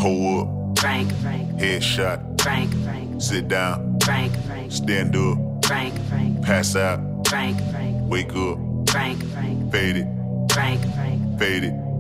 Hold up. Frank. Headshot. Frank. Sit down. Frank. Stand up. Frank. Pass out. Frank. Wake up. Frank. Fade it. Frank. Fade it.